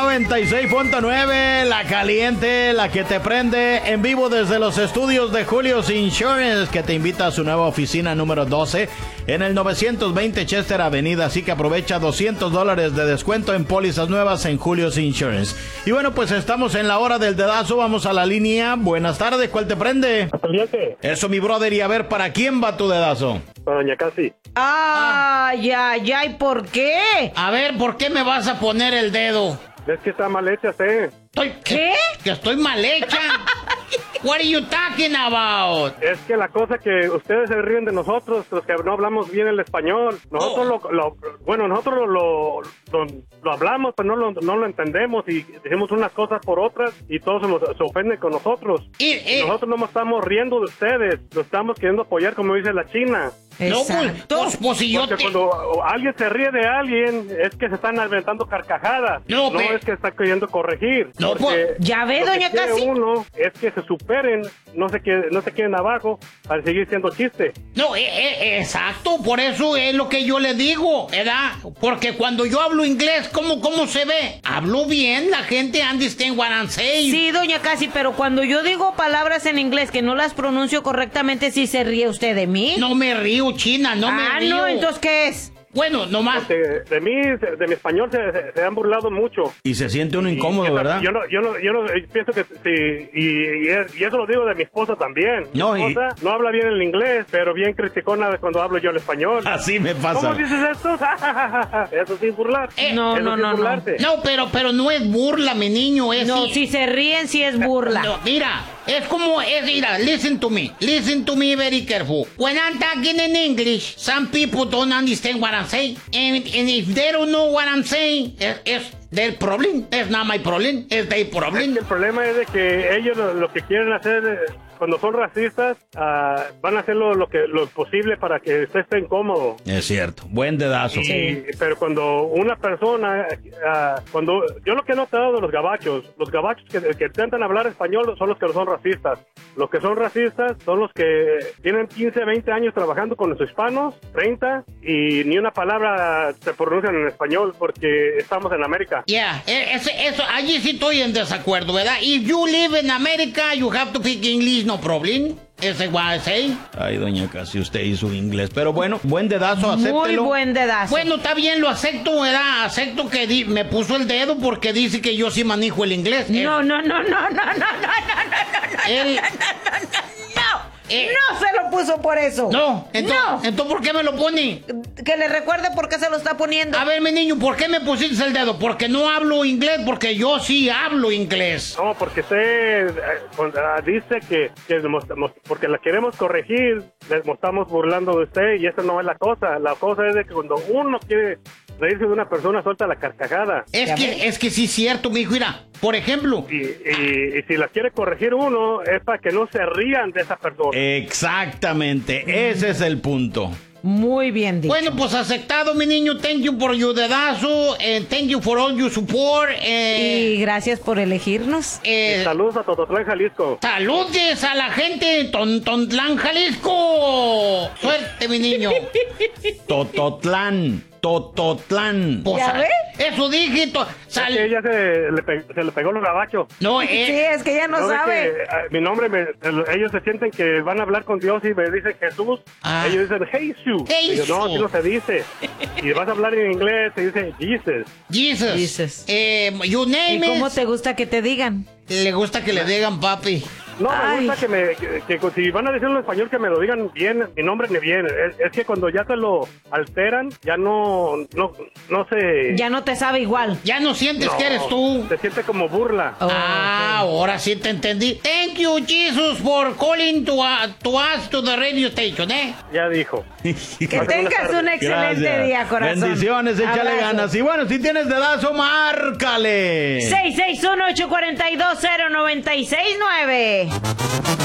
96.9, la caliente, la que te prende, en vivo desde los estudios de Julio's Insurance, que te invita a su nueva oficina número 12 en el 920 Chester Avenida, así que aprovecha $200 de descuento en pólizas nuevas en Julio's Insurance. Y bueno, pues estamos en la hora del dedazo, vamos a la línea. Buenas tardes, ¿cuál te prende? Eso, mi brother, y a ver, ¿para quién va tu dedazo? Para doña Casi. Ay, ¿por qué? A ver, ¿por qué me vas a poner el dedo? Es que está mal hecha, ¿Qué? Que estoy mal hecha. What are you talking about? Es que la cosa que ustedes se ríen de nosotros, los que no hablamos bien el español. Nosotros nosotros lo hablamos, pero no lo entendemos y decimos unas cosas por otras y todos se ofenden con nosotros. Nosotros no nos estamos riendo de ustedes, lo estamos queriendo apoyar como dice la China. Exacto. Pues si yo Porque cuando alguien se ríe de alguien es que se están inventando carcajadas. No es que está queriendo corregir. No, pues, ya ve, doña Casi. Uno es que se superen, no se queden abajo para seguir siendo chiste. No, exacto, por eso es lo que yo le digo, ¿verdad? Porque cuando yo hablo inglés, ¿cómo se ve? Hablo bien, la gente understand what I'm saying. Sí, doña Casi, pero cuando yo digo palabras en inglés que no las pronuncio correctamente, ¿sí se ríe usted de mí? No me río, China, no me río. No, entonces, ¿qué es? Bueno, nomás. De mi español se han burlado mucho. Y se siente uno incómodo, ¿verdad? Yo no pienso que sí, y eso lo digo de mi esposa también. No, mi esposa no habla bien el inglés, pero bien criticona cuando hablo yo el español. Así me pasa. ¿Cómo dices esto? Eso sí es burlar. No. No, pero no es burla, mi niño, es... No, si se ríen, sí es burla. No, mira, mira, listen to me very careful. When I'm talking in English, some people don't understand what I'm saying, and if they don't know what I'm saying, it's their problem. It's not my problem, it's their problem. Es que el problema es de que ellos lo que quieren hacer cuando son racistas, van a hacer lo posible para que usted esté incómodo. Es cierto, buen dedazo. Pero cuando una persona, yo lo que he notado de los gabachos que intentan hablar español son los que no son racistas. Los que son racistas son los que tienen 15, 20 años trabajando con los hispanos, 30, y ni una palabra se pronuncian en español porque estamos en América. Eso, allí sí estoy en desacuerdo, ¿verdad? If you live in America, you have to speak English, no problem. Ese what I say. Ay, doña Casi, usted hizo inglés. Pero bueno, buen dedazo, acéptelo. Muy buen dedazo. Bueno, está bien, lo acepto, ¿verdad? Acepto que me puso el dedo porque dice que yo sí manejo el inglés. No. No se lo puso por eso. No, entonces, ¿por qué me lo pone? Que le recuerde por qué se lo está poniendo. A ver, mi niño, ¿por qué me pusiste el dedo? Porque no hablo inglés, porque yo sí hablo inglés. No, porque usted dice que porque la queremos corregir, nos estamos burlando de usted y esa no es la cosa. La cosa es de que cuando uno quiere reírse de una persona, suelta la carcajada. Es que sí es cierto, mi hijo, mira, por ejemplo. Y si la quiere corregir uno, es para que no se rían de esa persona. Exactamente, ese es el punto. Muy bien dicho. Bueno, pues aceptado, mi niño. Thank you for your dedazo. Thank you for all your support. Y gracias por elegirnos. Saludos a Tototlán, Jalisco. Saludes a la gente de Tototlán, Jalisco. Suerte, mi niño. Tototlán. Pues, ¿Ya ve? Eso dije. Ella se le pegó los gabachos. No, sí, es que ella no sabe. Mi nombre, ellos se sienten que van a hablar con Dios y me dicen Jesús. Ellos dicen Jesus. Jesus. No, así no se dice. Y vas a hablar en inglés, se dice Jesus. You name ¿Y cómo te gusta que te digan? Le gusta que le digan papi. No, me gusta que si van a decirlo en español que me lo digan bien, mi nombre ni bien. Es que cuando ya te lo alteran, ya no se... Ya no te sabe igual. Ya no sientes que eres tú. Se siente como burla. Okay. Ahora sí te entendí. Thank you, Jesus, for calling to us to the radio station, Ya dijo. Que tengas un excelente día, corazón. Bendiciones, échale ganas. Y bueno, si tienes dedazo, márcale. 661-842-0969.